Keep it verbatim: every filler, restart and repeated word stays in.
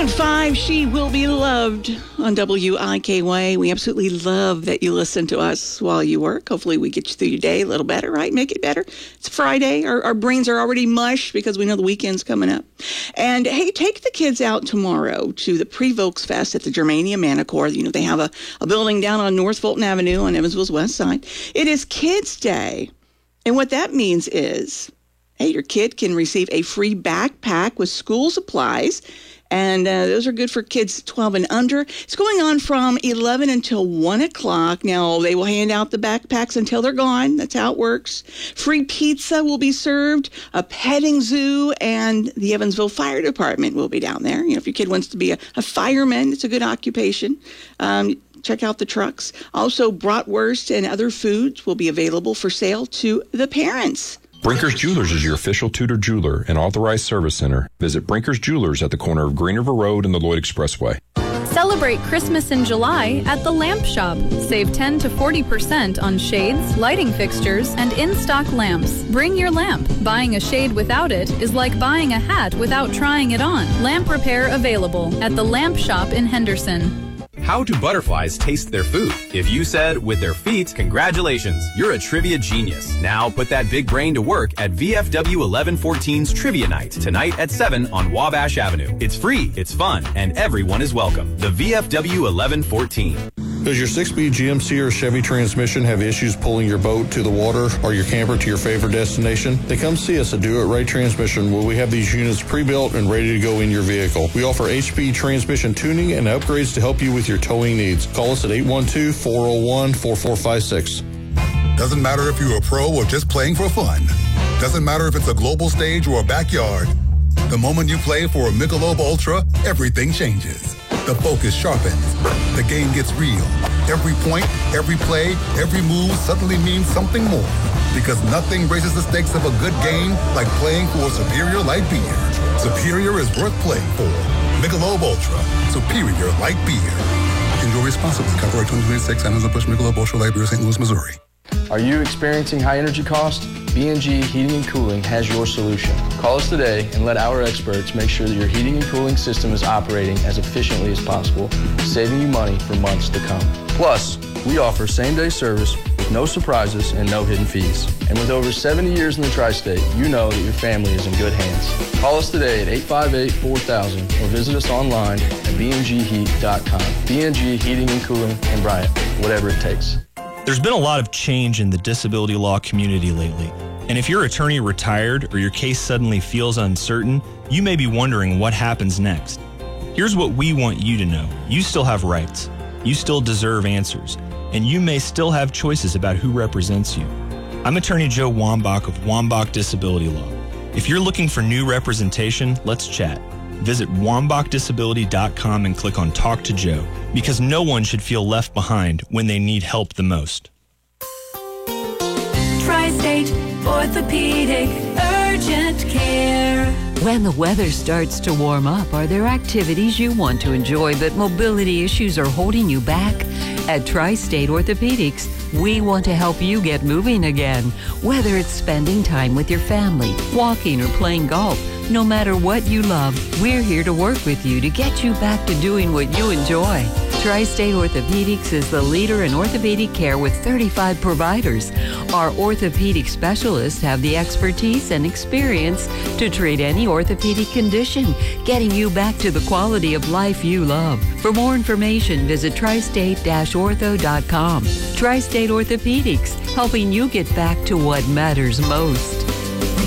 one oh five, She Will Be Loved on W I K Y. We absolutely love that you listen to us while you work. Hopefully we get you through your day a little better, right? Make it better. It's Friday. Our, our brains are already mush because we know the weekend's coming up. And hey, take the kids out tomorrow to the Pre-Volks Fest at the Germania Manticore. You know, they have a, a building down on North Fulton Avenue on Evansville's west side. It is Kids Day. And what that means is, hey, your kid can receive a free backpack with school supplies. And uh, those are good for kids twelve and under. It's going on from eleven until one o'clock. Now, they will hand out the backpacks until they're gone. That's how it works. Free pizza will be served. A petting zoo and the Evansville Fire Department will be down there. You know, if your kid wants to be a, a fireman, it's a good occupation. Um, check out the trucks. Also, bratwurst and other foods will be available for sale to the parents. Brinker's Jewelers is your official Tudor jeweler and authorized service center. Visit Brinker's Jewelers at the corner of Green River Road and the Lloyd Expressway. Celebrate Christmas in July at The Lamp Shop. Save ten to forty percent on shades, lighting fixtures, and in-stock lamps. Bring your lamp. Buying a shade without it is like buying a hat without trying it on. Lamp repair available at The Lamp Shop in Henderson. How do butterflies taste their food? If you said with their feet, congratulations, you're a trivia genius. Now put that big brain to work at V F W eleven fourteen's Trivia Night, tonight at seven on Wabash Avenue. It's free, it's fun, and everyone is welcome. The V F W eleven fourteen. Does your six-speed G M C or Chevy transmission have issues pulling your boat to the water or your camper to your favorite destination? Then come see us at Do It Right Transmission, where we have these units pre-built and ready to go in your vehicle. We offer H P transmission tuning and upgrades to help you with your towing needs. Call us at eight one two, four oh one, four four five six. Doesn't matter if you're a pro or just playing for fun. Doesn't matter if it's a global stage or a backyard. The moment you play for a Michelob Ultra, everything changes. The focus sharpens. The game gets real. Every point, every play, every move suddenly means something more. Because nothing raises the stakes of a good game like playing for Superior Light Beer. Superior is worth playing for. Michelob Ultra. Superior Light Beer. Enjoy responsibly. Copyright twenty twenty-six. Anheuser-Busch Michelob Ultra Light Beer, Saint Louis, Missouri. Are you experiencing high energy costs? B and G Heating and Cooling has your solution. Call us today and let our experts make sure that your heating and cooling system is operating as efficiently as possible, saving you money for months to come. Plus, we offer same-day service with no surprises and no hidden fees. And with over seventy years in the tri-state, you know that your family is in good hands. Call us today at eight five eight, four thousand or visit us online at b n g heat dot com. B and G Heating and Cooling in Bryant, whatever it takes. There's been a lot of change in the disability law community lately. And if your attorney retired or your case suddenly feels uncertain, you may be wondering what happens next. Here's what we want you to know. You still have rights. You still deserve answers. And you may still have choices about who represents you. I'm Attorney Joe Wambach of Wambach Disability Law. If you're looking for new representation, let's chat. Visit wambach disability dot com and click on Talk to Joe, because no one should feel left behind when they need help the most. Tri-State Orthopedic Urgent Care. When the weather starts to warm up, are there activities you want to enjoy but mobility issues are holding you back? At Tri-State Orthopedics, we want to help you get moving again. Whether it's spending time with your family, walking, or playing golf, no matter what you love, we're here to work with you to get you back to doing what you enjoy. Tri-State Orthopedics is the leader in orthopedic care with thirty-five providers. Our orthopedic specialists have the expertise and experience to treat any orthopedic condition, getting you back to the quality of life you love. For more information, visit tri state ortho dot com. Tri-State Orthopedics, helping you get back to what matters most.